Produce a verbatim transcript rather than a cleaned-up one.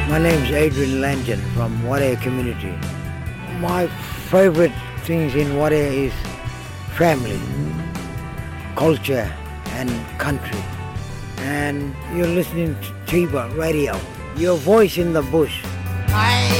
My name is Adrian Langen from Wadaya community. My favorite things in Wadaya is family, culture and country. And you're listening to Tiba Radio, your voice in the bush.